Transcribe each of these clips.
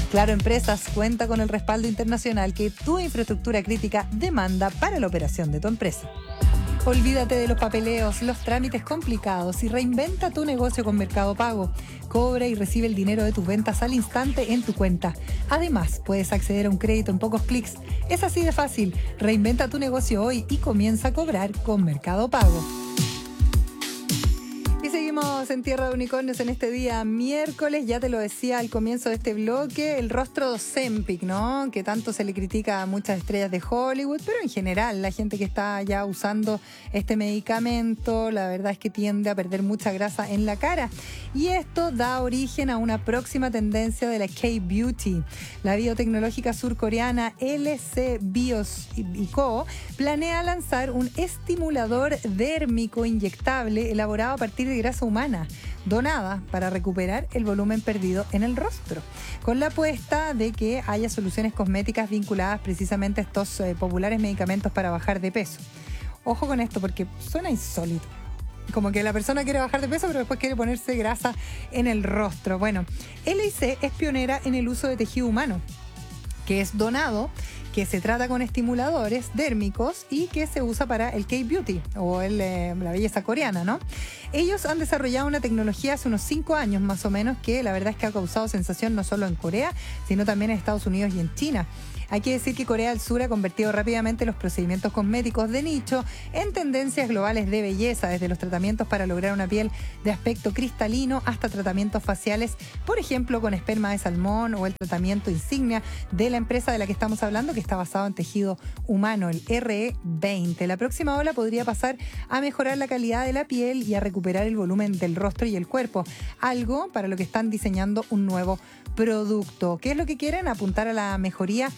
Claro Empresas cuenta con el respaldo internacional que tu infraestructura crítica demanda para la operación de tu empresa. Olvídate de los papeleos, los trámites complicados y reinventa tu negocio con Mercado Pago. Cobra y recibe el dinero de tus ventas al instante en tu cuenta. Además, puedes acceder a un crédito en pocos clics. Es así de fácil. Reinventa tu negocio hoy y comienza a cobrar con Mercado Pago. Y seguimos en Tierra de Unicornios en este día miércoles, ya te lo decía al comienzo de este bloque, el rostro de Ozempic, ¿no? Que tanto se le critica a muchas estrellas de Hollywood, pero en general la gente que está ya usando este medicamento, la verdad es que tiende a perder mucha grasa en la cara. Y esto da origen a una próxima tendencia de la K-Beauty. La biotecnológica surcoreana LC Bios Co. planea lanzar un estimulador dérmico inyectable elaborado a partir de grasa humana, donada para recuperar el volumen perdido en el rostro, con la apuesta de que haya soluciones cosméticas vinculadas precisamente a estos populares medicamentos para bajar de peso. Ojo con esto porque suena insólito. Como que la persona quiere bajar de peso, pero después quiere ponerse grasa en el rostro. Bueno, LIC es pionera en el uso de tejido humano, que es donado, que se trata con estimuladores dérmicos y que se usa para el K-Beauty o la belleza coreana, ¿no? Ellos han desarrollado una tecnología hace unos 5 años más o menos que la verdad es que ha causado sensación no solo en Corea, sino también en Estados Unidos y en China. Hay que decir que Corea del Sur ha convertido rápidamente los procedimientos cosméticos de nicho en tendencias globales de belleza, desde los tratamientos para lograr una piel de aspecto cristalino hasta tratamientos faciales, por ejemplo, con esperma de salmón o el tratamiento insignia de la empresa de la que estamos hablando, que está basado en tejido humano, el RE20. La próxima ola podría pasar a mejorar la calidad de la piel y a recuperar el volumen del rostro y el cuerpo, algo para lo que están diseñando un nuevo producto. ¿Qué es lo que quieren? Apuntar a la mejoría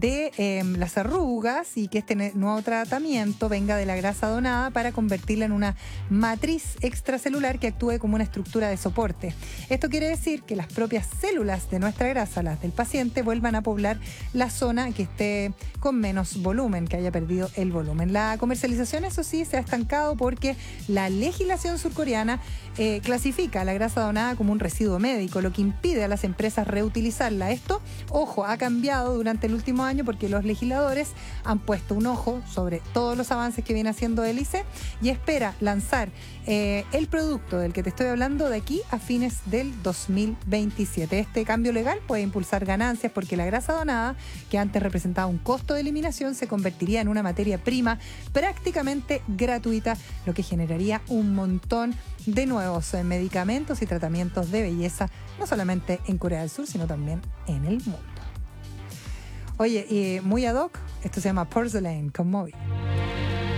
de las arrugas y que este nuevo tratamiento venga de la grasa donada para convertirla en una matriz extracelular que actúe como una estructura de soporte. Esto quiere decir que las propias células de nuestra grasa, las del paciente, vuelvan a poblar la zona que esté con menos volumen, que haya perdido el volumen. La comercialización, eso sí, se ha estancado porque la legislación surcoreana clasifica la grasa donada como un residuo médico, lo que impide a las empresas reutilizarla. Esto, ojo, ha cambiado durante el último año porque los legisladores han puesto un ojo sobre todos los avances que viene haciendo Hélice y espera lanzar el producto del que te estoy hablando de aquí a fines del 2027. Este cambio legal puede impulsar ganancias porque la grasa donada, que antes representaba un costo de eliminación, se convertiría en una materia prima prácticamente gratuita, lo que generaría un montón de nuevos medicamentos y tratamientos de belleza, no solamente en Corea del Sur, sino también en el mundo. Oye, y muy ad hoc, esto se llama Porcelain con Moby.